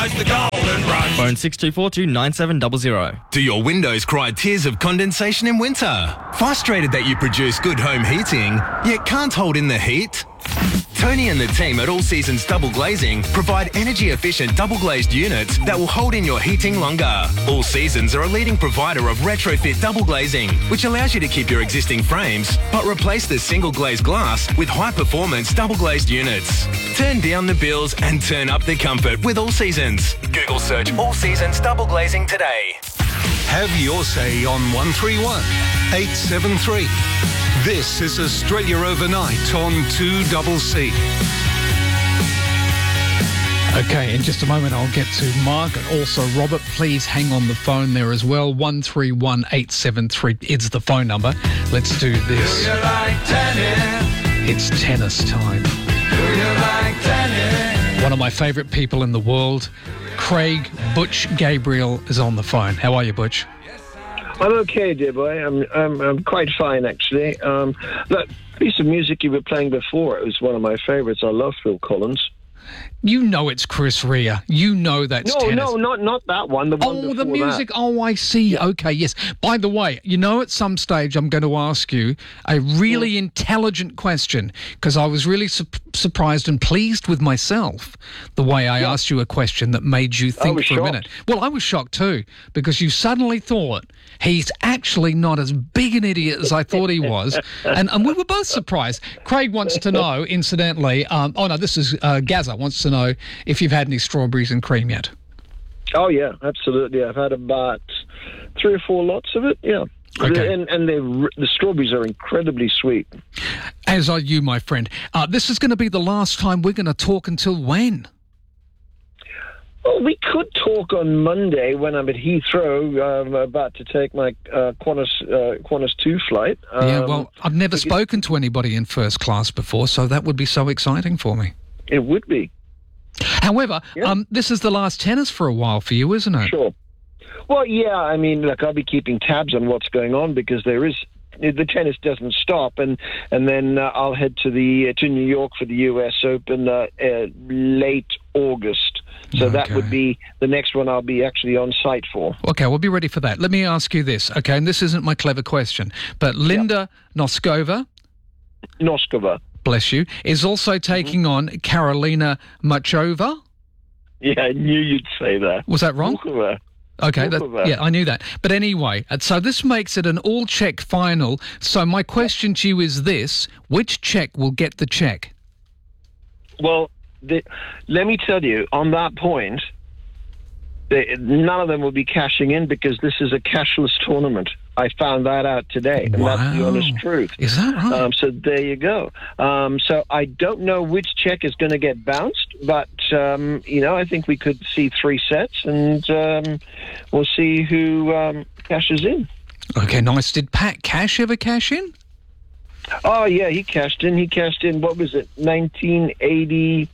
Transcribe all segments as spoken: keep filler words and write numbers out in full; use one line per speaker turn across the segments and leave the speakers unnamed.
Rise the golden rush.
Phone six two four two nine seven zero zero.
Do your windows cry tears of condensation in winter? Frustrated that you produce good home heating, yet can't hold in the heat? Tony and the team at All Seasons Double Glazing provide energy-efficient double-glazed units that will hold in your heating longer. All Seasons are a leading provider of retrofit double glazing, which allows you to keep your existing frames, but replace the single-glazed glass with high-performance double-glazed units. Turn down the bills and turn up the comfort with All Seasons. Google search All Seasons Double Glazing today.
Have your say on one three one eight seven three. This is Australia Overnight on two C C.
Okay, in just a moment I'll get to Mark and also Robert. Please hang on the phone there as well. one three one eight seven three is the phone number. Let's do this.
Do you like tennis?
It's tennis time.
Do you like tennis?
One of my favourite people in the world, Craig Butch Gabriel, is on the phone. How are you, Butch?
I'm okay, dear boy. I'm I'm, I'm quite fine, actually. Um, that piece of music you were playing before, it was one of my favourites. I love Phil Collins.
You know it's Chris Rea. You know that's
No,
tennis.
no, not not that one. The one
Oh, the
before
music.
that.
Oh, I see.
Yeah.
Okay, yes. By the way, you know, at some stage I'm going to ask you a really
Mm.
intelligent question because I was really su- surprised and pleased with myself the way I
Yeah.
asked you a question that made you think
was
for a
shocked.
minute. Well, I was shocked too because you suddenly thought he's actually not as big an idiot as I thought he was, and and we were both surprised. Craig wants to know, incidentally. Um, oh no, this is uh, Gaza wants to know if you've had any strawberries and cream yet.
Oh yeah, absolutely. I've had about three or four lots of it. Yeah.
Okay.
And and the the strawberries are incredibly sweet.
As are you, my friend. Uh, this is going to be the last time we're going to talk until when?
Well, we could talk on Monday when I'm at Heathrow. I'm about to take my uh, Qantas uh, Qantas two flight. Um,
yeah, well, I've never spoken to anybody in first class before, so that would be so exciting for me.
It would be.
However,
Yeah.
um, this is the last tennis for a while for you, isn't it?
Sure. Well, yeah, I mean, look, I'll be keeping tabs on what's going on because there is the tennis doesn't stop, and and then uh, I'll head to the uh, to New York for the U S Open uh, uh, late August. So that
Okay.
would be the next one I'll be actually on site for.
Okay, we'll be ready for that. Let me ask you this, okay, and this isn't my clever question, but Linda Noskova,
Noskova.
bless you, is also taking
Mm-hmm.
on Karolina Machova.
Yeah, I knew you'd say that.
Was that wrong?
Muchova.
Okay, that,
Muchova.
yeah, I knew that. But anyway, uh, so this makes it an all-Czech final. So my question to you is this: which Czech will get the check?
Well, the, let me tell you, on that point, they, none of them will be cashing in because this is a cashless tournament. I found that out today, and that's the
Wow.
honest truth.
Is that right?
Um, so there you go. Um, so I don't know which check is going to get bounced, but um, you know, I think we could see three sets, and um, we'll see who um, cashes in.
Okay, nice. Did Pat Cash ever cash in?
Oh yeah, he cashed in. He cashed in. What was it? nineteen eighty-seven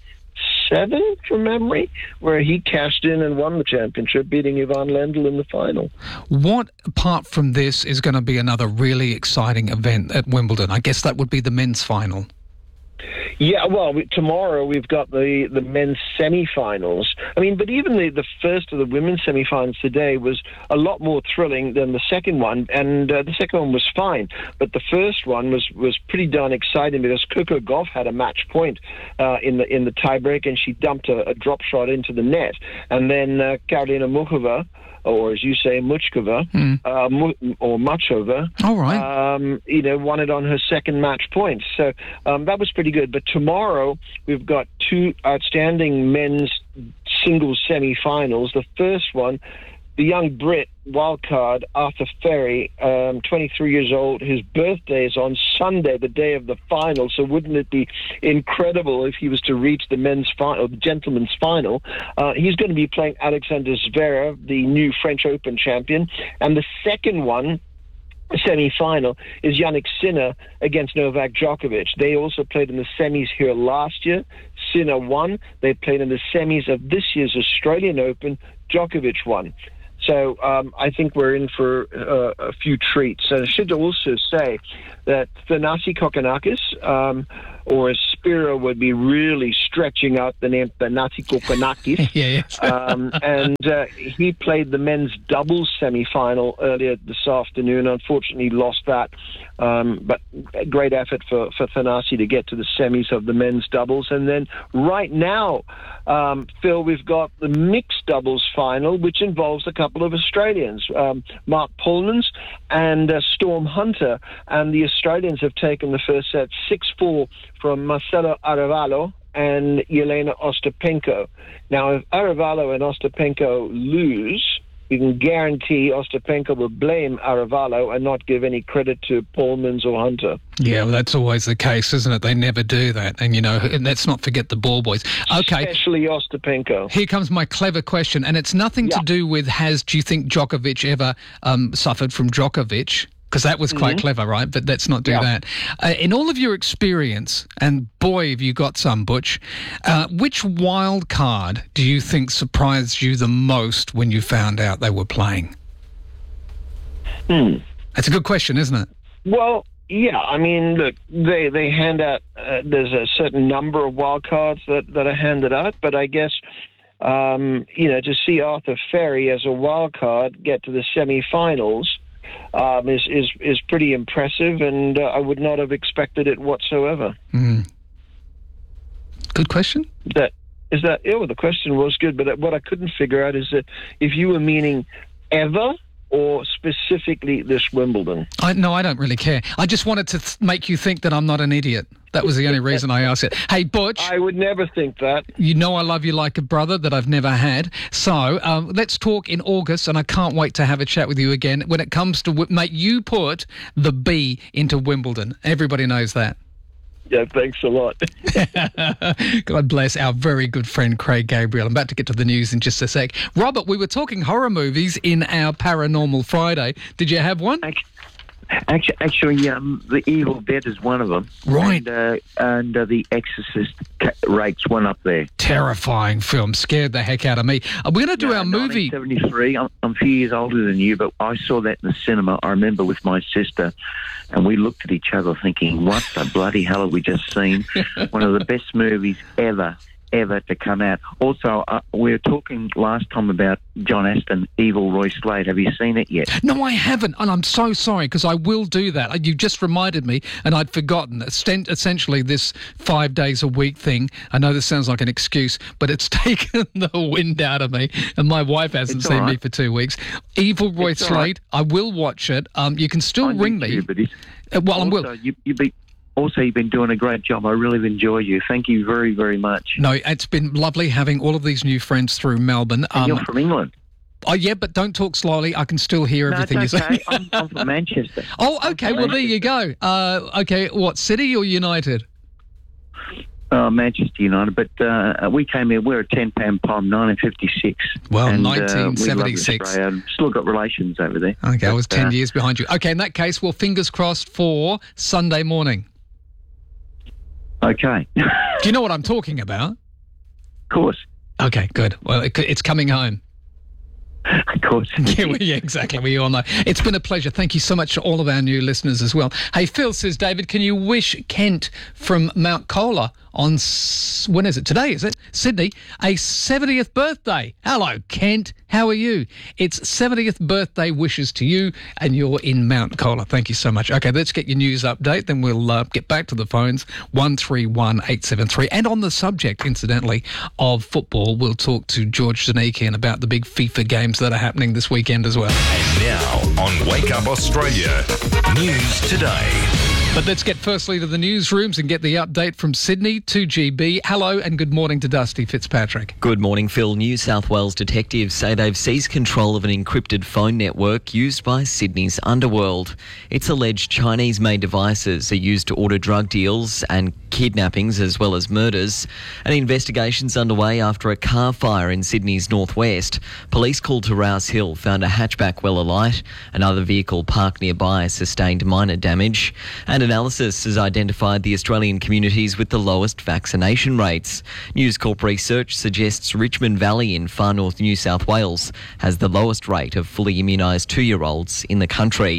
from memory, where he cashed in and won the championship, beating Ivan Lendl in the final.
What, apart from this, is going to be another really exciting event at Wimbledon? I guess that would be the men's final.
Yeah, well, we, tomorrow we've got the, the men's semi-finals. I mean, but even the, the first of the women's semi-finals today was a lot more thrilling than the second one, and uh, the second one was fine. But the first one was, was pretty darn exciting because Coco Gauff had a match point uh, in the in the tiebreak, and she dumped a, a drop shot into the net. And then uh, Karolina Muchova, or as you say, Muchkova,
Mm.
uh, Mu- or Machova,
All right.
um, you know, won it on her second match point. So um, that was pretty good. But tomorrow we've got two outstanding men's singles semi-finals. The first one, the young Brit wildcard Arthur Ferry, um, twenty-three years old. His birthday is on Sunday, the day of the final. So wouldn't it be incredible if he was to reach the men's final, the gentleman's final? Uh, he's going to be playing Alexander Zverev, the new French Open champion. And the second one, semi-final, is Jannik Sinner against Novak Djokovic. They also played in the semis here last year. Sinner won. They played in the semis of this year's Australian Open. Djokovic won. So um, I think we're in for uh, a few treats. And I should also say that Thanasi Kokkinakis, um, or as Spiro would be really stretching out the name Thanasi Kokonakis.
Yeah, yes.
um, and uh, he played the men's doubles semi-final earlier this afternoon. Unfortunately, lost that. Um, but a great effort for, for Thanasi to get to the semis of the men's doubles. And then right now, um, Phil, we've got the mixed doubles final, which involves a couple of Australians, um, Mark Polmans and uh, Storm Hunter. And the Australians have taken the first set six four from Marcelo Arevalo and Yelena Ostapenko. Now, if Arevalo and Ostapenko lose, you can guarantee Ostapenko will blame Arevalo and not give any credit to Polmans or Hunter.
Yeah, well, that's always the case, isn't it? They never do that. And, you know, and let's not forget the ball boys. Okay.
Especially Ostapenko.
Here comes my clever question, and it's nothing
Yeah.
to do with has, do you think Djokovic ever um, suffered from Djokovic? Because that was quite
Mm-hmm.
clever, right? But let's not do
Yeah.
that. Uh, in all of your experience, and boy, have you got some, Butch, uh, which wild card do you think surprised you the most when you found out they were playing?
Hmm.
That's a good question, isn't it?
Well, yeah, I mean, look, they, they hand out, uh, there's a certain number of wild cards that, that are handed out, but I guess, um, you know, to see Arthur Ferry as a wild card get to the semi-finals um, is, is, is pretty impressive, and uh, I would not have expected it whatsoever.
Mm. Good question.
That is that, yeah, well, the question was good, but what I couldn't figure out is that if you were meaning ever or specifically this Wimbledon.
I, no, I don't really care. I just wanted to th- make you think that I'm not an idiot. That was the only reason I asked it. Hey, Butch.
I would never think that.
You know I love you like a brother that I've never had. So um, let's talk in August, and I can't wait to have a chat with you again when it comes to, mate, you put the B into Wimbledon. Everybody knows that.
Yeah, thanks a lot.
God bless our very good friend Craig Gabriel. I'm about to get to the news in just a sec. Robert, we were talking horror movies in our Paranormal Friday. Did you have one?
Actually, actually um, The Evil Dead is one of them.
Right.
And, uh, and uh, The Exorcist ca- rates one up there.
Terrifying film. Scared the heck out of me. Uh, we're going to do
No,
our movie.
nineteen seventy-three. I'm, I'm a few years older than you, but I saw that in the cinema. I remember with my sister, and we looked at each other thinking, what the bloody hell have we just seen? One of the best movies ever, ever to come out. Also, uh, we were talking last time about John Aston, Evil Roy Slade. Have you seen it yet?
No, I haven't, and I'm so sorry because I will do that. You just reminded me, and I'd forgotten. Esten- Essentially, this five days a week thing, I know this sounds like an excuse, but it's taken the wind out of me, and my wife hasn't
It's
seen
all
me
right.
for two weeks. Evil Roy
It's all
Slade,
right.
I will watch it. Um, you can still
I
ring
need
me.
to, but it's-
Uh, well, I
also,
will.
you, you be, also, you've been doing a great job. I really enjoy you. Thank you very, very much.
No, it's been lovely having all of these new friends through Melbourne.
And
Um,
you're from England.
oh, yeah, but don't talk slowly. I can still hear
No,
everything
it's
you're
okay.
saying.
I'm, I'm from Manchester.
Oh, okay. Well, there you go. Uh, okay, what, City or United?
Uh, Manchester United, but uh, we came here. We're a ten-pound palm, nineteen fifty-six.
Well,
and, uh,
nineteen seventy-six.
we love Australia. Still got relations over there.
Okay, I was
But,
ten
uh,
years behind you. Okay, in that case, well, fingers crossed for Sunday morning.
Okay,
Do you know what I'm talking about?
of course,
Okay, good. Well, it, it's coming home.
of course.
Yeah, well, yeah, exactly. We all know. It's been a pleasure. Thank you so much to all of our new listeners as well. Hey, Phil says, David, can you wish Kent from Mount Colah on, s- when is it? Today, is it? Sydney, a seventieth birthday. Hello, Kent. How are you? It's seventieth birthday wishes to you, and you're in Mount Colah. Thank you so much. Okay, let's get your news update. Then we'll uh, get back to the phones, one three one eight seven three. And on the subject, incidentally, of football, we'll talk to George Zanekian about the big FIFA games that are happening this weekend as well.
And now on Wake Up Australia, News Today.
But let's get firstly to the newsrooms and get the update from Sydney to G B. Hello and good morning to Dusty Fitzpatrick.
Good morning, Phil. New South Wales detectives say they've seized control of an encrypted phone network used by Sydney's underworld. It's alleged Chinese-made devices are used to order drug deals and kidnappings as well as murders. An investigation's underway after a car fire in Sydney's northwest. Police called to Rouse Hill found a hatchback well alight. Another vehicle parked nearby sustained minor damage. And analysis has identified the Australian communities with the lowest vaccination rates. News Corp research suggests Richmond Valley in far north New South Wales has the lowest rate of fully immunised two-year-olds in the country.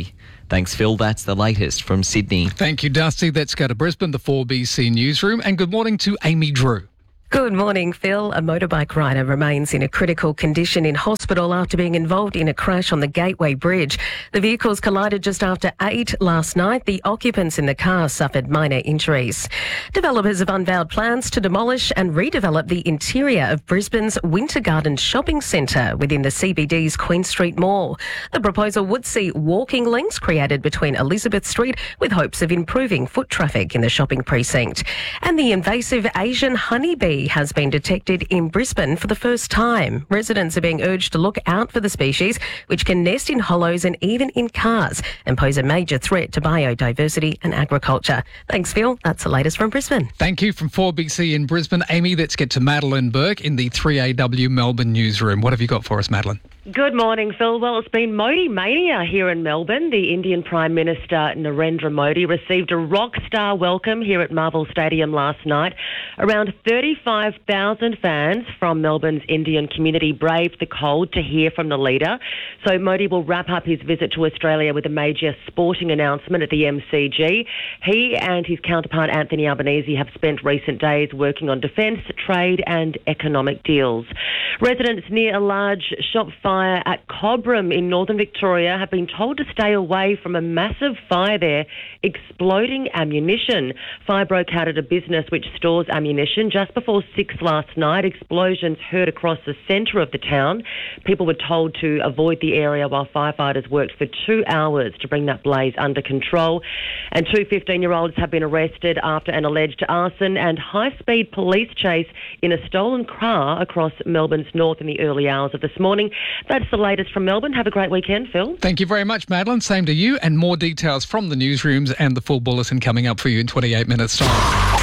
Thanks, Phil. That's the latest from Sydney.
Thank you, Dusty. Let's go to Brisbane, the four B C newsroom. And good morning to Amy Drew.
Good morning, Phil. A motorbike rider remains in a critical condition in hospital after being involved in a crash on the Gateway Bridge. The vehicles collided just after eight last night. The occupants in the car suffered minor injuries. Developers have unveiled plans to demolish and redevelop the interior of Brisbane's Winter Garden shopping centre within the C B D's Queen Street Mall. The proposal would see walking links created between Elizabeth Street with hopes of improving foot traffic in the shopping precinct. And the invasive Asian honeybee has been detected in Brisbane for the first time. Residents are being urged to look out for the species, which can nest in hollows and even in cars and pose a major threat to biodiversity and agriculture. Thanks, Phil. That's the latest from Brisbane.
Thank you from four B C in Brisbane. Amy, let's get to Madeline Burke in the three A W Melbourne newsroom. What have you got for us, Madeline?
Good morning, Phil. Well, it's been Modi mania here in Melbourne. The Indian Prime Minister Narendra Modi received a rock star welcome here at Marvel Stadium last night. Around thirty-five thousand fans from Melbourne's Indian community braved the cold to hear from the leader. So Modi will wrap up his visit to Australia with a major sporting announcement at the M C G. He and his counterpart Anthony Albanese have spent recent days working on defence, trade and economic deals. Residents near a large shop fire at Cobram in northern Victoria have been told to stay away from a massive fire there, exploding ammunition. Fire broke out at a business which stores ammunition just before six last night. Explosions heard across the centre of the town. People were told to avoid the area while firefighters worked for two hours to bring that blaze under control. And two fifteen-year-olds have been arrested after an alleged arson and high-speed police chase in a stolen car across Melbourne's north in the early hours of this morning. That's the latest from Melbourne. Have a great weekend, Phil.
Thank you very much, Madeline. Same to you. And more details from the newsrooms and the full bulletin coming up for you in twenty-eight minutes' time.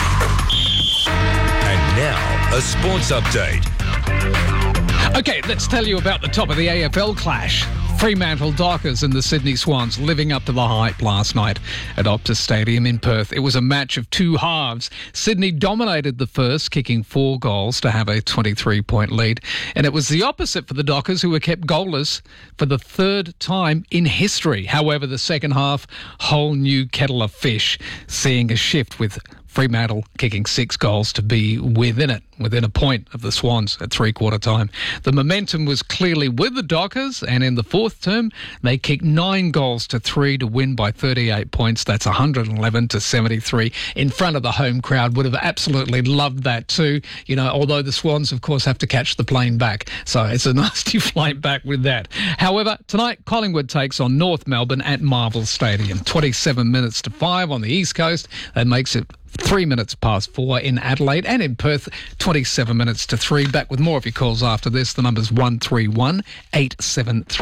And now, a sports update.
Okay, let's tell you about the top of the A F L clash. Fremantle Dockers and the Sydney Swans living up to the hype last night at Optus Stadium in Perth. It was a match of two halves. Sydney dominated the first, kicking four goals to have a twenty-three point lead. And it was the opposite for the Dockers, who were kept goalless for the third time in history. However, the second half, whole new kettle of fish, seeing a shift with Fremantle kicking six goals to be within it, within a point of the Swans at three-quarter time. The momentum was clearly with the Dockers, and in the fourth term, they kicked nine goals to three to win by thirty-eight points. That's one hundred eleven to seventy-three in front of the home crowd. Would have absolutely loved that too, you know, although the Swans, of course, have to catch the plane back. So it's a nasty flight back with that. However, tonight, Collingwood takes on North Melbourne at Marvel Stadium. twenty-seven minutes to five on the East Coast. That makes it Three minutes past four in Adelaide, and in Perth, twenty-seven minutes to three. Back with more of your calls after this. The number's one three one, eight seven three.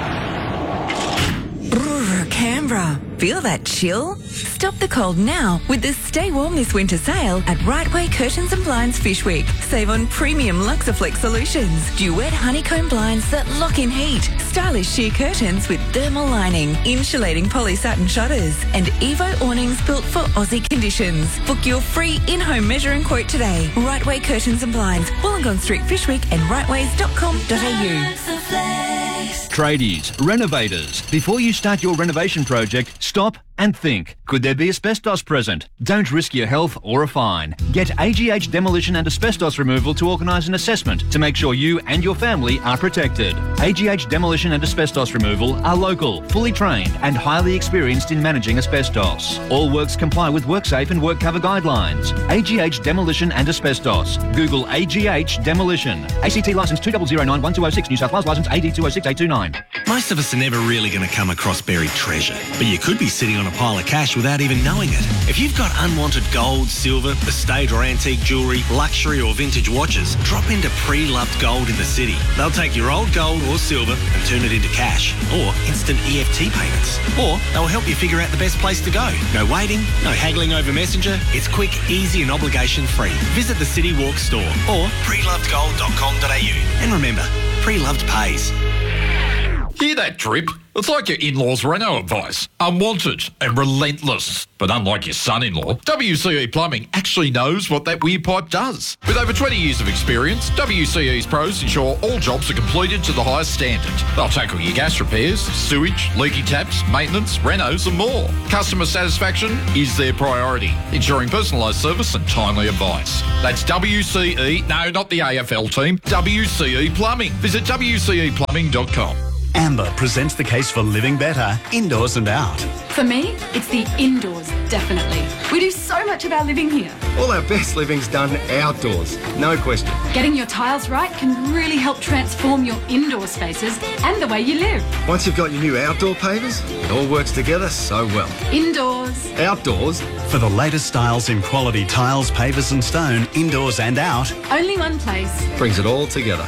Canberra. Feel that chill? Stop the cold now with the Stay Warm This Winter sale at Right Way Curtains and Blinds Fish Week. Save on premium Luxaflex solutions, duet honeycomb blinds that lock in heat, stylish sheer curtains with thermal lining, insulating poly satin shutters, and Evo awnings built for Aussie conditions. Book your free in-home measure and quote today. Right Way Curtains and Blinds, Wollongong Street Fish Week and rightways dot com dot a u.
Tradies, renovators, before you start your renovation project, stop and think. Could there be asbestos present? Don't risk your health or a fine. Get A G H Demolition and Asbestos Removal to organise an assessment to make sure you and your family are protected. A G H Demolition and Asbestos Removal are local, fully trained and highly experienced in managing asbestos. All works comply with WorkSafe and WorkCover guidelines. A G H Demolition and Asbestos. Google A G H Demolition. A C T licence two zero zero nine one two zero six, New South Wales licence A D two zero six eight two nine.
Most of us are never really going to come across buried treasure, but you could be sitting on a pile of cash without even knowing it. If you've got unwanted gold, silver, estate or antique jewellery, luxury or vintage watches, drop into Pre-Loved Gold in the city. They'll take your old gold or silver and turn it into cash or instant E F T payments. Or they'll help you figure out the best place to go. No waiting, no haggling over Messenger. It's quick, easy and obligation free. Visit the City Walk store or pre loved gold dot com dot a u. And remember, Pre-Loved pays.
Hear that drip? It's like your in-laws' reno advice. Unwanted and relentless. But unlike your son-in-law, W C E Plumbing actually knows what that weird pipe does. With over twenty years of experience, W C E's pros ensure all jobs are completed to the highest standard. They'll tackle your gas repairs, sewage, leaky taps, maintenance, renos and more. Customer satisfaction is their priority, ensuring personalised service and timely advice. That's W C E, no, not the A F L team, W C E Plumbing. Visit W C E plumbing dot com.
Amber presents the case for living better, indoors and out.
For me, it's the indoors, definitely. We do so much of our living here.
All our best living's done outdoors, no question.
Getting your tiles right can really help transform your indoor spaces and the way you live.
Once you've got your new outdoor pavers, it all works together so well.
Indoors.
Outdoors.
For the latest styles in quality tiles, pavers and stone, indoors and out.
Only one place.
Brings it all together.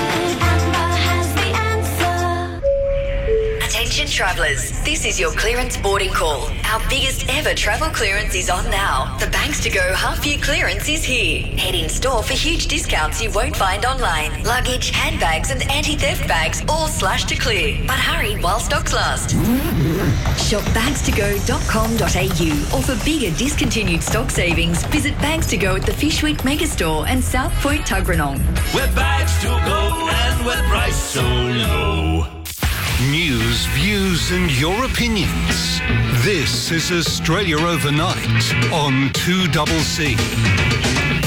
Attention travellers, this is your clearance boarding call. Our biggest ever travel clearance is on now. The Banks to Go half year clearance is here. Head in store for huge discounts you won't find online. Luggage, handbags and anti-theft bags all slashed to clear. But hurry while stocks last. Shop bags to go dot com dot a u or for bigger discontinued stock savings, visit Bags to Go at the Fishweek Megastore and South Point Tuggeranong.
We're bags to go and we're price so low.
News, views and your opinions. This is Australia Overnight on two C C.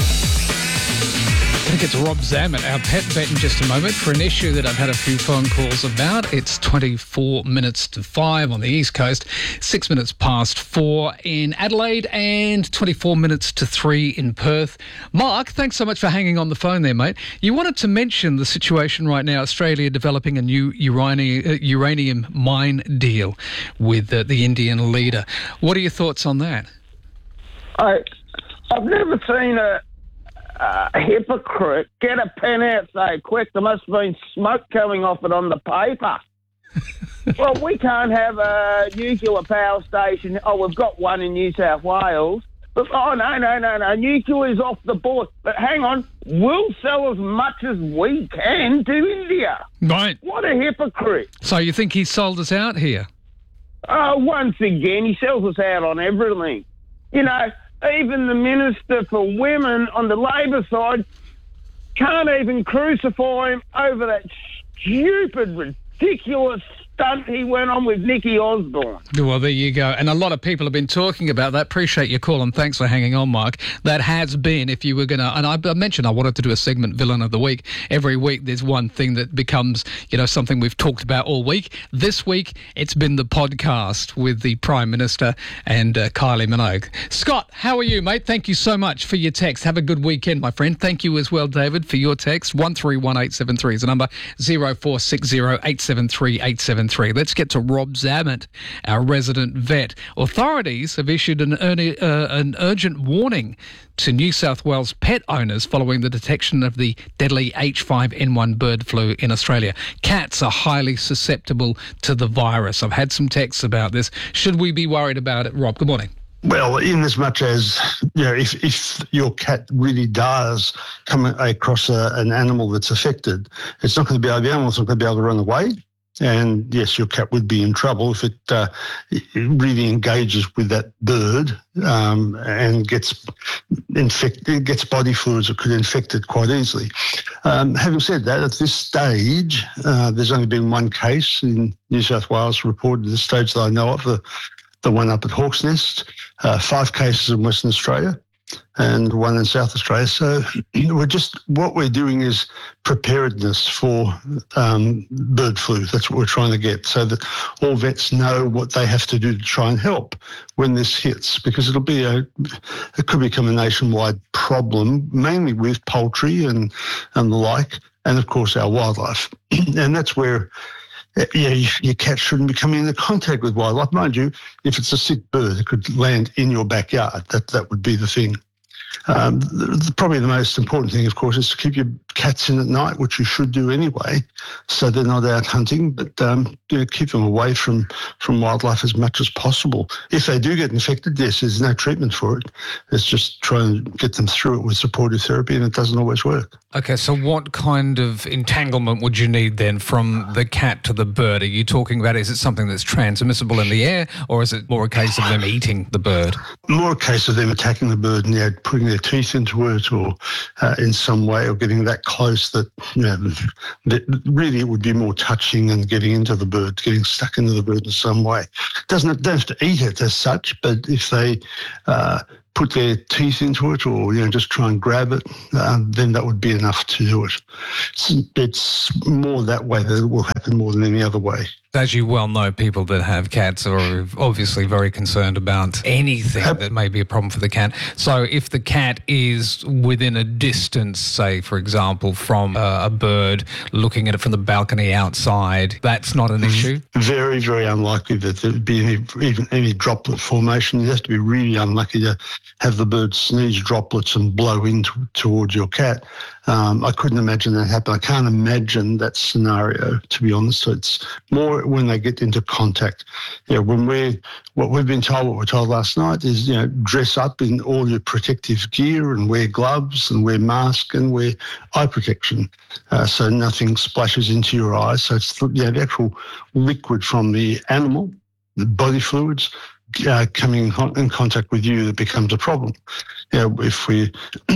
I think it's Rob Zammit, our pet vet, in just a moment for an issue that I've had a few phone calls about. It's twenty-four minutes to five on the East Coast, six minutes past four in Adelaide and twenty-four minutes to three in Perth. Mark, thanks so much for hanging on the phone there, mate. You wanted to mention the situation right now, Australia developing a new uranium, uh, uranium mine deal with uh, the Indian leader. What are your thoughts on that?
I, I've never seen a Uh, a hypocrite get a pen out so quick. There must have been smoke coming off it on the paper. Well, we can't have a nuclear power station. Oh, we've got one in New South Wales. But, oh, no, no, no, no. Nuclear is off the board. But hang on. We'll sell as much as we can to India.
Right.
What a hypocrite.
So you think he's sold us out here?
Oh, once again, he sells us out on everything. You know, even the Minister for Women on the Labor side can't even crucify him over that stupid, ridiculous stunt he went on with Nikki Osborne.
Well, there you go. And a lot of people have been talking about that. Appreciate your call and thanks for hanging on, Mark. That has been, if you were going to, and I, I mentioned I wanted to do a segment, Villain of the Week. Every week there's one thing that becomes, you know, something we've talked about all week. This week it's been the podcast with the Prime Minister and uh, Kylie Minogue. Scott, how are you, mate? Thank you so much for your text. Have a good weekend, my friend. Thank you as well, David, for your text. one three one eight seven three is the number, zero four six zero eight seven three eight seven three. Let's get to Rob Zammit, our resident vet. Authorities have issued an, early, uh, an urgent warning to New South Wales pet owners following the detection of the deadly H five N one bird flu in Australia. Cats are highly susceptible to the virus. I've had some texts about this. Should we be worried about it, Rob? Good morning.
Well, in as much as, you know, if, if your cat really does come across a, an animal that's affected, it's not going to be able, the animal's not going to be able to run away. And yes, your cat would be in trouble if it, uh, it really engages with that bird um, and gets infected, gets body fluids that could infect it quite easily. Um, having said that, at this stage, uh, there's only been one case in New South Wales reported at this stage that I know of, the, the one up at Hawk's Nest, uh, five cases in Western Australia and one in South Australia. So we're just, what we're doing is preparedness for um, bird flu. That's what we're trying to get, so that all vets know what they have to do to try and help when this hits, because it'll be a, it could become a nationwide problem, mainly with poultry and, and the like, and of course our wildlife. And that's where, yeah, your cat shouldn't be coming into contact with wildlife. Mind you, if it's a sick bird, it could land in your backyard. That that would be the thing. Um, the, the, probably the most important thing, of course, is to keep your cats in at night, which you should do anyway, so they're not out hunting, but um, you know, keep them away from, from wildlife as much as possible. If they do get infected, yes, there's no treatment for it. It's just try and get them through it with supportive therapy, and it doesn't always work.
Okay, so what kind of entanglement would you need then from the cat to the bird? Are you talking about, is it something that's transmissible in the air, or is it more a case of them eating the bird?
More a case of them attacking the bird and yeah, putting their teeth into it, or uh, in some way, or getting that close that, you know, that really it would be more touching and getting into the bird, getting stuck into the bird in some way. Doesn't don't have to eat it as such, but if they uh, put their teeth into it, or you know, just try and grab it, um, then that would be enough to do it. It's, it's more that way that it will happen more than any other way.
As you well know, people that have cats are obviously very concerned about anything that may be a problem for the cat. So if the cat is within a distance, say, for example, from a, a bird, looking at it from the balcony outside, that's not an issue?
Very, very unlikely that there would be any, even any droplet formation. You have to be really unlucky to have the bird sneeze droplets and blow in t- towards your cat. Um, I couldn't imagine that happen. I can't imagine that scenario, to be honest. So it's more when they get into contact. You know, when we're, what we've been told, what we were told last night is, you know, dress up in all your protective gear and wear gloves and wear mask and wear eye protection, uh, so nothing splashes into your eyes. So it's, you know, the actual liquid from the animal, the body fluids, Uh, coming in, con- in contact with you that becomes a problem. You know, if we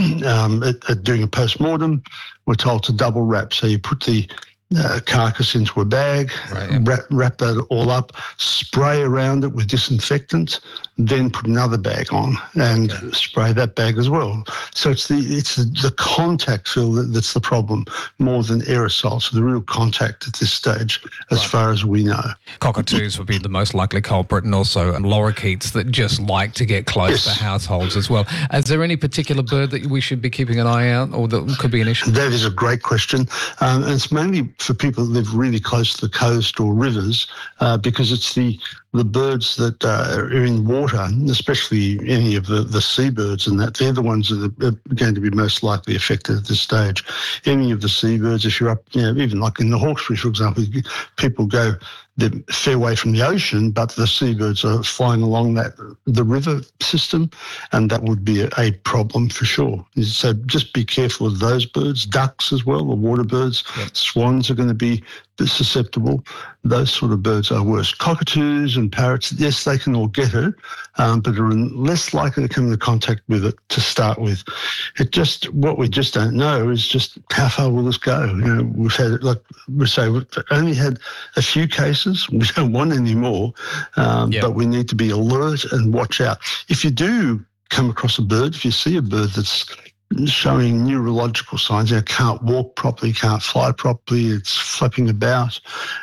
um, at, at doing a post-mortem, we're told to double wrap. So you put the uh, carcass into a bag, right, yeah. wrap, wrap that all up, spray around it with disinfectant, then put another bag on and okay. spray that bag as well. So it's the it's the, the contact, Phil, that, that's the problem more than aerosol. So the real contact at this stage, as right. far as we know.
Cockatoos would be the most likely culprit, and also lorikeets that just like to get close yes. to households as well. Is there any particular bird that we should be keeping an eye out, or that could be an issue?
That is a great question, um, and it's mainly for people that live really close to the coast or rivers, uh, because it's the the birds that uh, are in water, especially any of the, the seabirds and that, they're the ones that are going to be most likely affected at this stage. Any of the seabirds, if you're up, you know, even like in the Hawkesbury, for example, people go, they're a fair way from the ocean, but the seabirds are flying along that the river system, and that would be a, a problem for sure. So just be careful of those birds, ducks as well, the water birds, yep. swans are going to be susceptible. Those sort of birds are worse. Cockatoos and parrots, yes, they can all get it, um, but are less likely to come into contact with it to start with. It just, what we just don't know is just how far will this go? You know, we've had, like we say, we've only had a few cases. We don't want any more, um, yep. but we need to be alert and watch out. If you do come across a bird, if you see a bird that's showing neurological signs, you know, can't walk properly, can't fly properly, it's flapping about,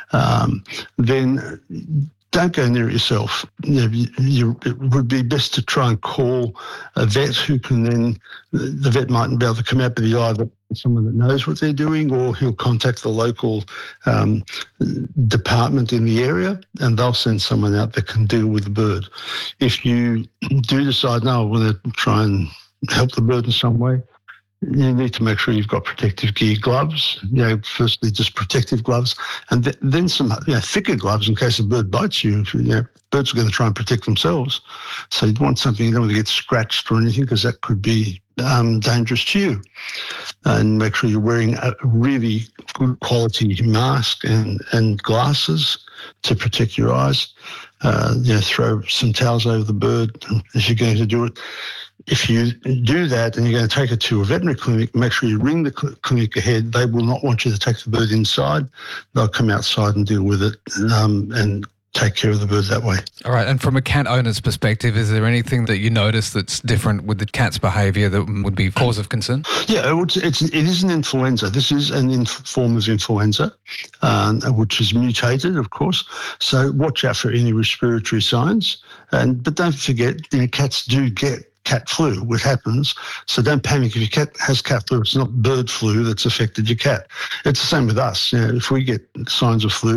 um, then don't go near it yourself. You know, you, you, it would be best to try and call a vet who can then, the vet mightn't be able to come out, but he's either someone that knows what they're doing, or he'll contact the local um, department in the area, and they'll send someone out that can deal with the bird. If you do decide, no, I want to try and help the bird in some way, you need to make sure you've got protective gear, gloves, you know, firstly just protective gloves, and th- then some you know, thicker gloves in case a bird bites you. You know, birds are going to try and protect themselves. So you'd want something you don't want to get scratched or anything, because that could be um, dangerous to you. And make sure you're wearing a really good quality mask and, and glasses to protect your eyes. Uh, you know, throw some towels over the bird if you're going to do it. If you do that and you're going to take it to a veterinary clinic, make sure you ring the cl- clinic ahead. They will not want you to take the bird inside. They'll come outside and deal with it um, and take care of the bird that way.
All right. And from a cat owner's perspective, is there anything that you notice that's different with the cat's behaviour that would be cause of concern?
Yeah, it's, it's, it is an influenza. This is an inf- form of influenza, um, which is mutated, of course. So watch out for any respiratory signs. And But don't forget, you know, cats do get cat flu, which happens. So don't panic if your cat has cat flu. It's not bird flu that's affected your cat. It's the same with us. You know, if we get signs of flu,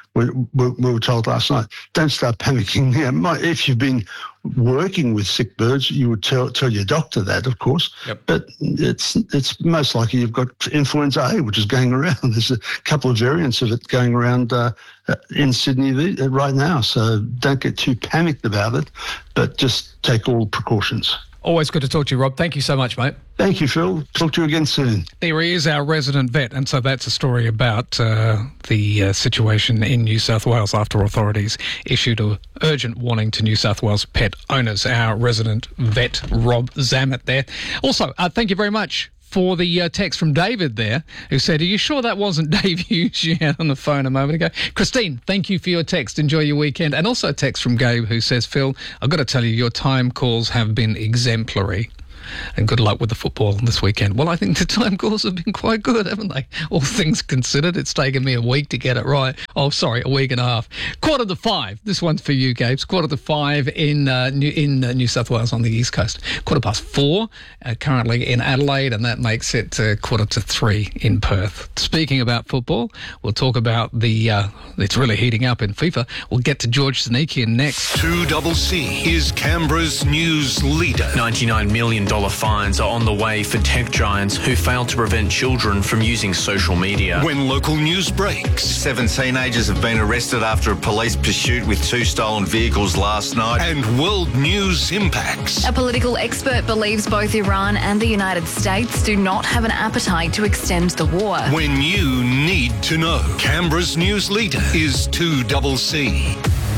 we, we, we were told last night, don't start panicking now. My, if you've been working with sick birds, you would tell tell your doctor that, of course.
Yep.
But it's it's most likely you've got influenza A, which is going around. There's a couple of variants of it going around uh, in Sydney the, right now. So don't get too panicked about it, but just take all precautions.
Always good to talk to you, Rob. Thank you so much, mate.
Thank you, Phil. Talk to you again soon.
There he is, our resident vet. And so that's a story about uh, the uh, situation in New South Wales after authorities issued an urgent warning to New South Wales pet owners. Our resident vet, Rob Zammit there. Also, uh, thank you very much for the uh, text from David there, who said, are you sure that wasn't Dave Hughes you had on the phone a moment ago? Christine, thank you for your text. Enjoy your weekend. And also a text from Gabe who says, Phil, I've got to tell you, your time calls have been exemplary. And good luck with the football this weekend. Well, I think the time calls have been quite good, haven't they? All things considered, it's taken me a week to get it right. Oh, sorry, a week and a half. Quarter to five. This one's for you, Gabes. Quarter to five in uh, New, in uh, New South Wales on the East Coast. Quarter past four uh, currently in Adelaide, and that makes it uh, quarter to three in Perth. Speaking about football, we'll talk about the, uh, it's really heating up in FIFA. We'll get to George Sneakian next.
two C C is Canberra's news leader.
ninety-nine million dollars fines are on the way for tech giants who failed to prevent children from using social media.
When local news breaks.
Seven teenagers have been arrested after a police pursuit with two stolen vehicles last night.
And world news impacts.
A political expert believes both Iran and the United States do not have an appetite to extend the war.
When you need to know. Canberra's news leader is two C C.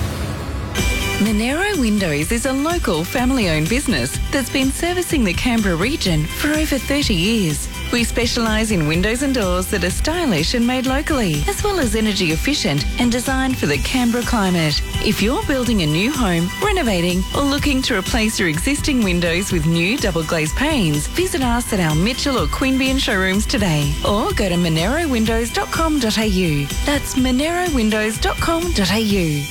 Monero Windows is a local family-owned business that's been servicing the Canberra region for over thirty years. We specialise in windows and doors that are stylish and made locally, as well as energy efficient and designed for the Canberra climate. If you're building a new home, renovating, or looking to replace your existing windows with new double glazed panes, visit us at our Mitchell or Queanbeyan showrooms today, or go to monero windows dot com dot a u. That's monero windows dot com dot a u.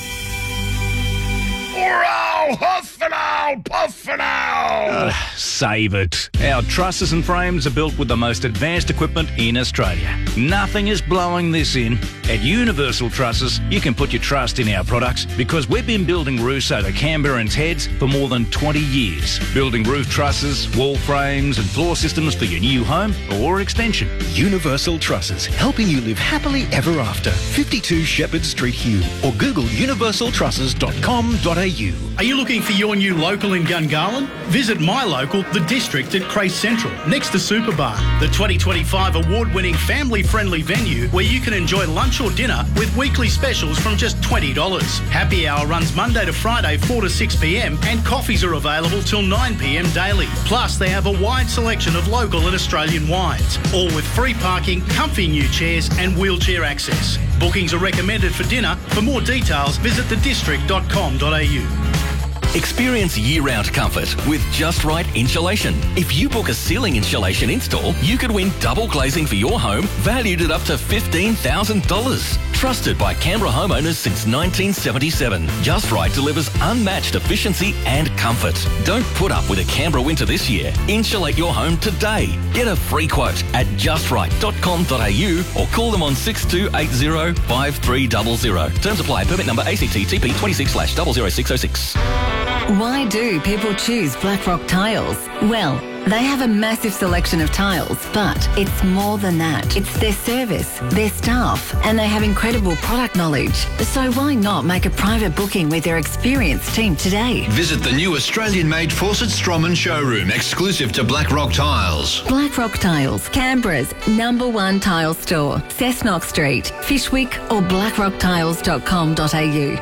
Wow, huff and ow, puff and ow.
Uh, save it. Our trusses and frames are built with the most advanced equipment in Australia. Nothing is blowing this in. At Universal Trusses, you can put your trust in our products because we've been building roofs over Canberrans' heads for more than twenty years. Building roof trusses, wall frames and floor systems for your new home or extension.
Universal Trusses, helping you live happily ever after. fifty-two Shepherd Street, Hume, or Google universal trusses dot com dot a u.
Are you looking for your new local in Gungahlin? Visit my local, The District at Crace Central, next to Superbar, the twenty twenty-five award-winning family-friendly venue where you can enjoy lunch or dinner with weekly specials from just twenty dollars. Happy hour runs Monday to Friday, four to six p m, and coffees are available till nine p m daily. Plus, they have a wide selection of local and Australian wines, all with free parking, comfy new chairs, and wheelchair access. Bookings are recommended for dinner. For more details, visit the district dot com dot a u.
Experience year-round comfort with Just Right Insulation. If you book a ceiling insulation install, you could win double glazing for your home, valued at up to fifteen thousand dollars. Trusted by Canberra homeowners since nineteen seventy-seven, Just Right delivers unmatched efficiency and comfort. Don't put up with a Canberra winter this year. Insulate your home today. Get a free quote at just right dot com dot a u or call them on six two eight zero, five three zero zero. Terms apply. Permit number A C T T P twenty-six slash zero zero six zero six.
Why do people choose Blackrock Tiles? Well, they have a massive selection of tiles, but it's more than that. It's their service, their staff, and they have incredible product knowledge. So why not make a private booking with their experienced team today?
Visit the new Australian-made Fawcett Stroman showroom, exclusive to Blackrock Tiles.
Blackrock Tiles, Canberra's number one tile store. Cessnock Street, Fishwick, or blackrock tiles dot com dot a u.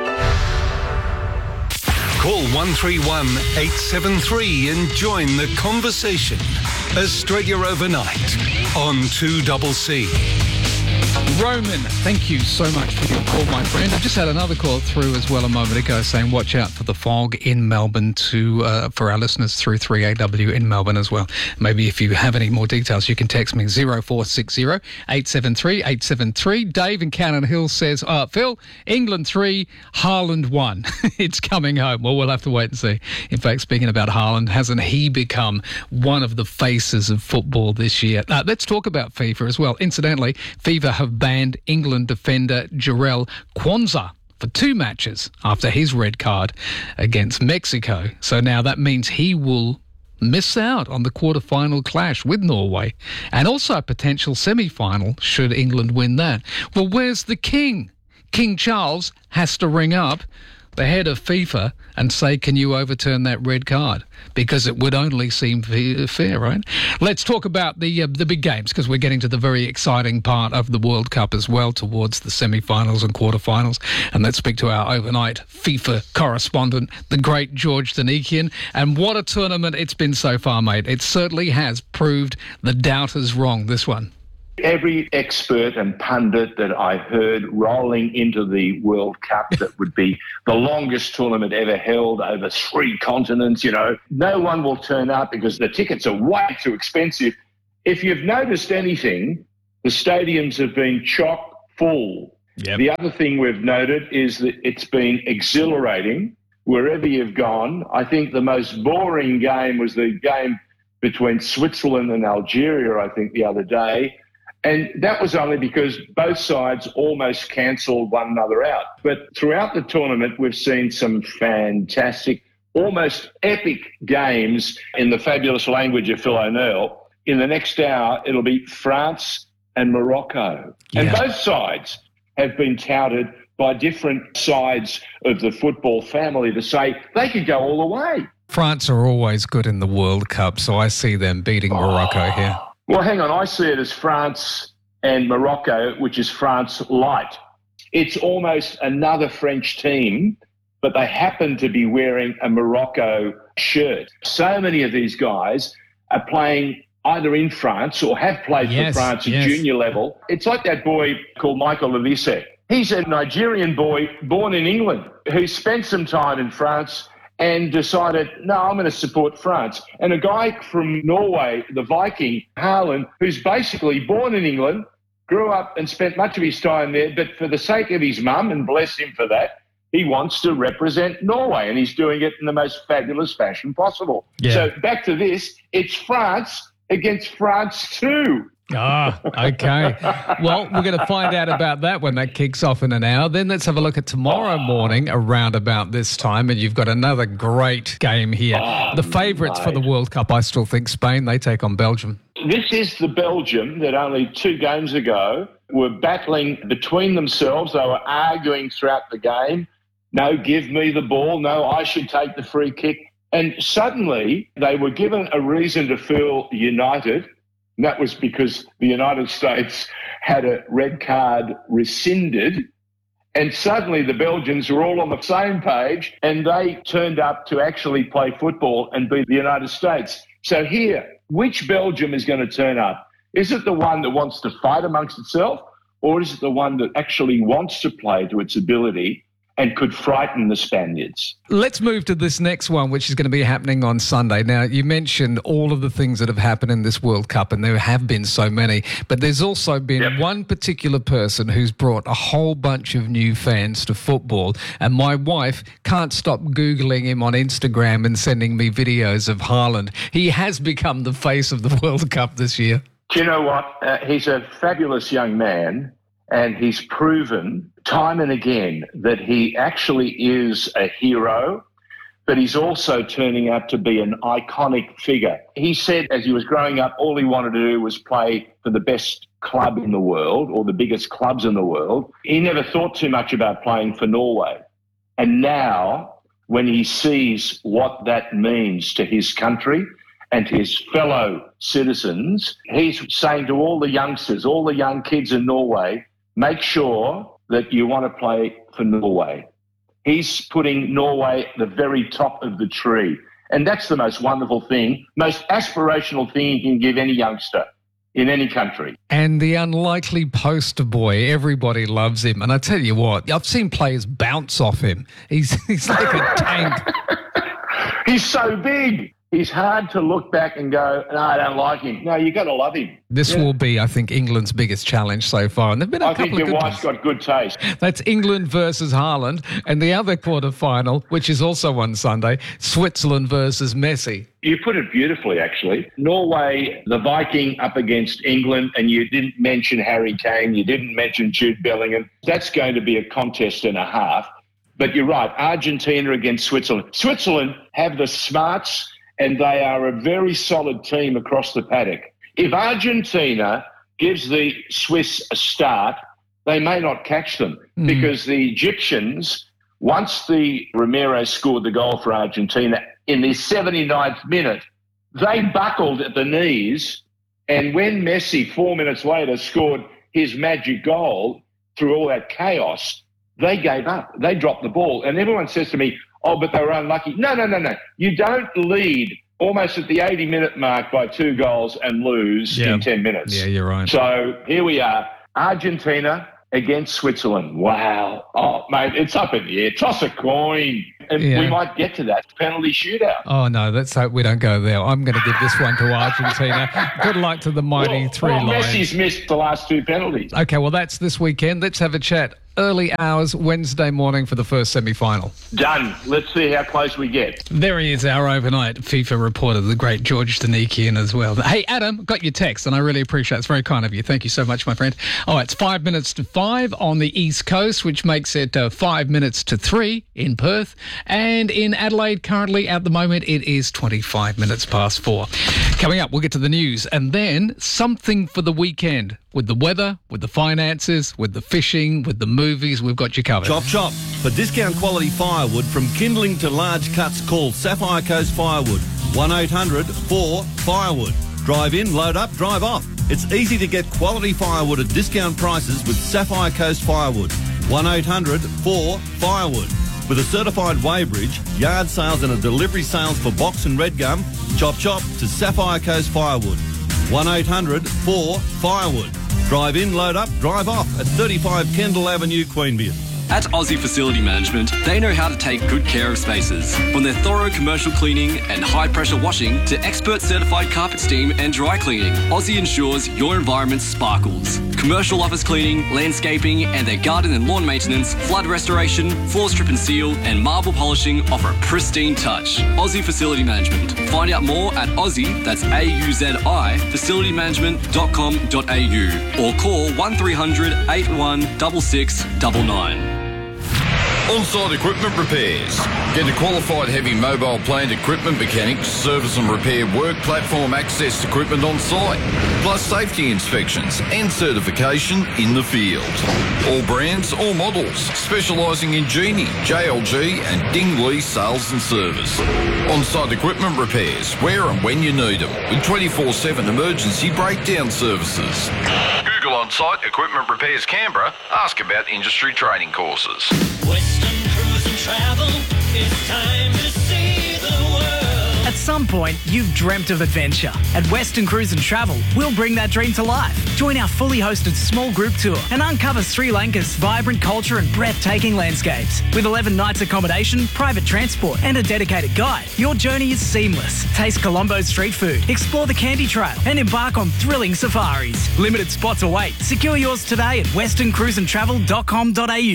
Call one three one, eight seven three and join the conversation. Australia Overnight on two C C.
Roman, thank you so much for your call, my friend. I just had another call through as well a moment ago saying watch out for the fog in Melbourne to uh, for our listeners through three A W in Melbourne as well. Maybe if you have any more details, you can text me zero four six zero, eight seven three, eight seven three. Dave in Cannon Hill says, uh, Phil, England three, Haaland one. It's coming home. Well, we'll have to wait and see. In fact, speaking about Haaland, hasn't he become one of the faces of football this year? Uh, let's talk about FIFA as well. Incidentally, FIFA have banned banned England defender Jarell Quansah for two matches after his red card against Mexico. So now that means he will miss out on the quarter-final clash with Norway and also a potential semi-final should England win that. Well, where's the king? King Charles has to ring up the head of FIFA and say, can you overturn that red card? Because it would only seem fair, right? Let's talk about the uh, the big games, because we're getting to the very exciting part of the World Cup as well, towards the semi-finals and quarter-finals. And let's speak to our overnight FIFA correspondent, the great George Danikian. And what a tournament it's been so far, mate. It certainly has proved the doubters wrong, this one.
Every expert and pundit that I heard rolling into the World Cup that would be the longest tournament ever held over three continents, you know, no one will turn up because the tickets are way too expensive. If you've noticed anything, the stadiums have been chock full. Yep. The other thing we've noted is that it's been exhilarating wherever you've gone. I think the most boring game was the game between Switzerland and Algeria, I think, the other day. And that was only because both sides almost cancelled one another out. But throughout the tournament, we've seen some fantastic, almost epic games in the fabulous language of Phil O'Neill. In the next hour, it'll be France and Morocco. Yeah. And both sides have been touted by different sides of the football family to say they could go all the way.
France are always good in the World Cup, so I see them beating Morocco oh. here.
Well, hang on. I see it as France and Morocco, which is France light. It's almost another French team, but they happen to be wearing a Morocco shirt. So many of these guys are playing either in France or have played yes, for France at yes. junior level. It's like that boy called Michael Olise. He's a Nigerian boy born in England who spent some time in France and decided, no, I'm going to support France. And a guy from Norway, the Viking, Haaland, who's basically born in England, grew up and spent much of his time there, but for the sake of his mum, and bless him for that, he wants to represent Norway, and he's doing it in the most fabulous fashion possible. Yeah. So back to this, it's France against France too.
Ah, okay. Well, we're going to find out about that when that kicks off in an hour. Then let's have a look at tomorrow morning around about this time, and you've got another great game here. Oh, the favourites for the World Cup, I still think Spain. They take on Belgium.
This is the Belgium that only two games ago were battling between themselves. They were arguing throughout the game. No, give me the ball. No, I should take the free kick. And suddenly they were given a reason to feel united. And that was because the United States had a red card rescinded, and suddenly the Belgians were all on the same page, and they turned up to actually play football and beat the United States. So here, which Belgium is going to turn up? Is it the one that wants to fight amongst itself, or is it the one that actually wants to play to its ability and could frighten the Spaniards?
Let's move to this next one, which is going to be happening on Sunday. Now, you mentioned all of the things that have happened in this World Cup, and there have been so many, but there's also been yep. one particular person who's brought a whole bunch of new fans to football, and my wife can't stop Googling him on Instagram and sending me videos of Haaland. He has become the face of the World Cup this year.
Do you know what? Uh, he's a fabulous young man, and he's proven time and again that he actually is a hero, but he's also turning out to be an iconic figure. He said as he was growing up, all he wanted to do was play for the best club in the world or the biggest clubs in the world. He never thought too much about playing for Norway. And now, when he sees what that means to his country and to his fellow citizens, he's saying to all the youngsters, all the young kids in Norway, make sure that you want to play for Norway. He's putting Norway at the very top of the tree. And that's the most wonderful thing, most aspirational thing you can give any youngster in any country.
And the unlikely poster boy, everybody loves him. And I tell you what, I've seen players bounce off him. He's, he's like a tank.
He's so big. he's hard to look back and go, no, I don't like him. No, you got to love him.
This
Yeah.
will be, I think, England's biggest challenge so far. And there've been a
I
couple
think
of
your
good
wife's
ones.
got good taste.
That's England versus Haaland. And the other quarter-final, which is also on Sunday, Switzerland versus Messi.
You put it beautifully, actually. Norway, the Viking up against England, and you didn't mention Harry Kane, you didn't mention Jude Bellingham. That's going to be a contest and a half. But you're right, Argentina against Switzerland. Switzerland have the smarts, and they are a very solid team across the paddock. If Argentina gives the Swiss a start, they may not catch them
Mm.
because the Egyptians, once the Romero scored the goal for Argentina in the seventy-ninth minute, they buckled at the knees. And when Messi, four minutes later, scored his magic goal through all that chaos, they gave up. They dropped the ball. And everyone says to me, oh, but they were unlucky. No, no, no, no. You don't lead almost at the eighty-minute mark by two goals and lose
Yeah.
in ten minutes.
Yeah, you're right.
So here we are, Argentina against Switzerland. Wow. Oh, mate, it's up in the air. Toss a coin. And
Yeah.
we might get to that penalty shootout.
Oh, no, let's hope we don't go there. I'm going to give this one to Argentina. Good luck to the mighty Three
well,
Lions.
Messi's missed the last two penalties.
Okay, well, that's this weekend. Let's have a chat. Early hours, Wednesday morning for the first semi-final.
Done. Let's see how close we get.
There he is, our overnight FIFA reporter, the great George Danikian as well. Hey, Adam, got your text, and I really appreciate it. It's very kind of you. Thank you so much, my friend. Oh, it's five minutes to five on the East Coast, which makes it uh, five minutes to three in Perth. And in Adelaide, currently, at the moment, it is twenty-five minutes past four. Coming up, we'll get to the news, and then something for the weekend. With the weather, with the finances, with the fishing, with the movies, we've got you covered.
Chop chop. For discount quality firewood from kindling to large cuts, call Sapphire Coast Firewood. one eight hundred four firewood. Drive in, load up, drive off. It's easy to get quality firewood at discount prices with Sapphire Coast Firewood. one eight hundred four firewood. With a certified weighbridge, yard sales and a delivery sales for box and red gum, chop chop to Sapphire Coast Firewood. one eight hundred four firewood. Drive in, load up, drive off at thirty-five Kendall Avenue, Queanbeyan.
At Aussie Facility Management, they know how to take good care of spaces. From their thorough commercial cleaning and high-pressure washing to expert certified carpet steam and dry cleaning, Aussie ensures your environment sparkles. Commercial office cleaning, landscaping, and their garden and lawn maintenance, flood restoration, floor strip and seal, and marble polishing offer a pristine touch. Aussie Facility Management. Find out more at Aussie, that's A U Z I, facility management dot com dot a u, or call one three hundred eight one six six nine nine.
On-site equipment repairs. Get a qualified heavy mobile plant equipment mechanic to service and repair work platform access equipment on site, plus safety inspections and certification in the field. All brands, all models, specialising in Genie, J L G and Dingley sales and service. On-site equipment repairs, where and when you need them, with twenty-four seven emergency breakdown services. Google On-Site Equipment Repairs Canberra. Ask about industry training courses.
Western Cruise and Travel, it's time to see the world.
At some point, you've dreamt of adventure. At Western Cruise and Travel, we'll bring that dream to life. Join our fully hosted small group tour and uncover Sri Lanka's vibrant culture and breathtaking landscapes. With eleven nights accommodation, private transport and a dedicated guide, your journey is seamless. Taste Colombo's street food, explore the Candy Trail and embark on thrilling safaris. Limited spots await. Secure yours today at western cruise and travel dot com dot a u.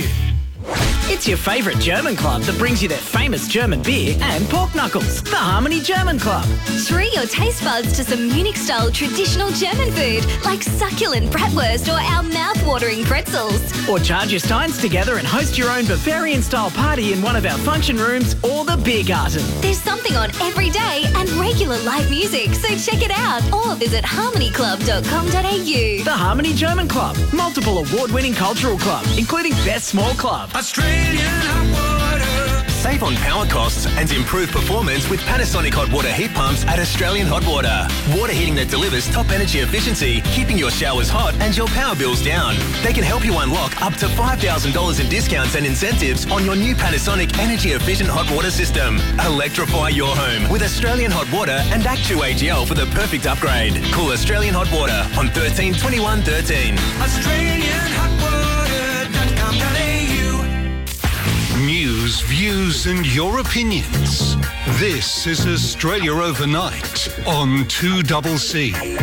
It's your favourite German club that brings you their famous German beer and pork knuckles. The Harmony German Club.
Treat your taste buds to some Munich-style traditional German food like succulent bratwurst or our mouth-watering pretzels.
Or charge your steins together and host your own Bavarian-style party in one of our function rooms or the beer garden.
There's something on every day and regular live music, so check it out or visit harmony club dot com dot a u.
The Harmony German Club. Multiple award-winning cultural club, including Best Small Club.
Australian hot water.
Save on power costs and improve performance with Panasonic hot water heat pumps at Australian Hot Water. Water heating that delivers top energy efficiency, keeping your showers hot and your power bills down. They can help you unlock up to five thousand dollars in discounts and incentives on your new Panasonic energy efficient hot water system. Electrify your home with Australian Hot Water and Act two A G L for the perfect upgrade. Call Australian Hot Water on thirteen twenty-one thirteen.
Australian hot water dot com dot a u.
News, views, and your opinions. This is Australia Overnight on two C C.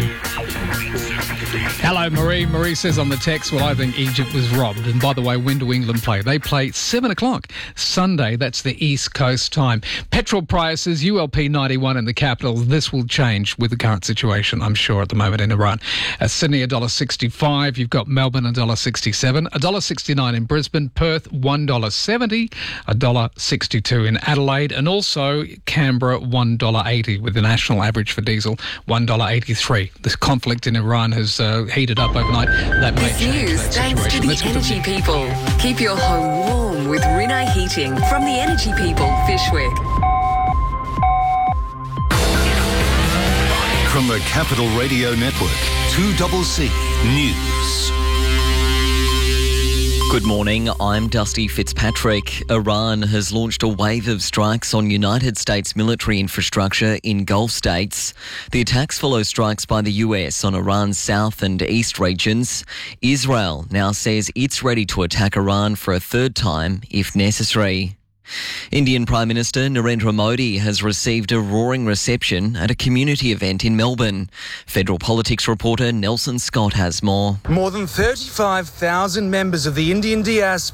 Hello, Marie. Marie says on the text, well, I think Egypt was robbed. And by the way, when do England play? They play seven o'clock Sunday. That's the East Coast time. Petrol prices, U L P ninety-one in the capital. This will change with the current situation, I'm sure, at the moment in Iran. Uh, Sydney, one dollar sixty-five. You've got Melbourne, one dollar sixty-seven. one dollar sixty-nine in Brisbane. Perth, one dollar seventy. one dollar sixty-two in Adelaide. And also Canberra, one dollar eighty, with the national average for diesel, one dollar eighty-three. This conflict in Iran has uh, heated up overnight. That may
This
change
news
that
thanks to
situation.
the
Let's get
Energy People. Keep your home warm with Rinnai Heating from the Energy People, Fishwick.
From the Capital Radio Network, two C C News.
Good morning, I'm Dusty Fitzpatrick. Iran has launched a wave of strikes on United States military infrastructure in Gulf states. The attacks follow strikes by the U S on Iran's south and east regions. Israel now says it's ready to attack Iran for a third time if necessary. Indian Prime Minister Narendra Modi has received a roaring reception at a community event in Melbourne. Federal politics reporter Nelson Scott has more.
More than thirty-five thousand members of the Indian diaspora